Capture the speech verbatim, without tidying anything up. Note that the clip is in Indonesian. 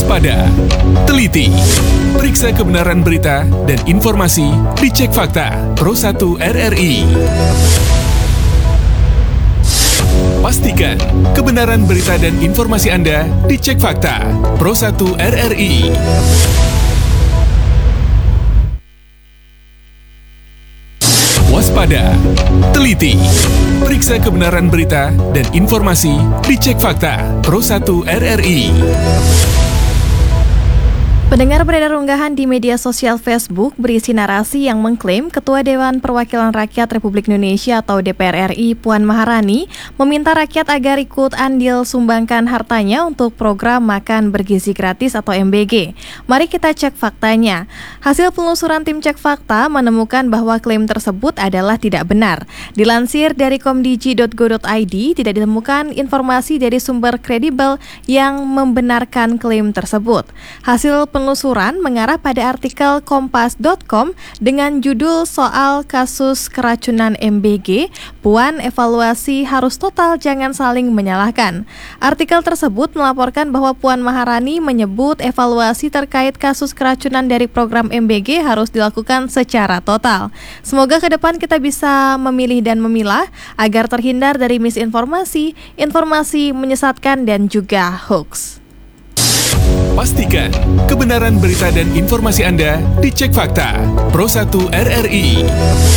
Waspada, teliti, periksa kebenaran berita dan informasi, dicek fakta. Pro satu R R I. Pastikan kebenaran berita dan informasi Anda dicek fakta. Pro satu R R I. Waspada, teliti, periksa kebenaran berita dan informasi, dicek fakta. Pro satu R R I. Pendengar, beredar unggahan di media sosial Facebook berisi narasi yang mengklaim Ketua Dewan Perwakilan Rakyat Republik Indonesia atau D P R R I Puan Maharani meminta rakyat agar ikut andil sumbangkan hartanya untuk program makan bergizi gratis atau M B G. Mari kita cek faktanya. Hasil penelusuran tim cek fakta menemukan bahwa klaim tersebut adalah tidak benar. Dilansir dari komdigi titik go titik i d, tidak ditemukan informasi dari sumber kredibel yang membenarkan klaim tersebut. Hasil penelusuran mengarah pada artikel kompas titik com dengan judul soal kasus keracunan M B G, Puan evaluasi harus total jangan saling menyalahkan. Artikel tersebut melaporkan bahwa Puan Maharani menyebut evaluasi terkait kasus keracunan dari program M B G harus dilakukan secara total. Semoga ke depan kita bisa memilih dan memilah agar terhindar dari misinformasi, informasi menyesatkan dan juga hoax. Pastikan kebenaran berita dan informasi Anda dicek fakta. Pro satu R R I.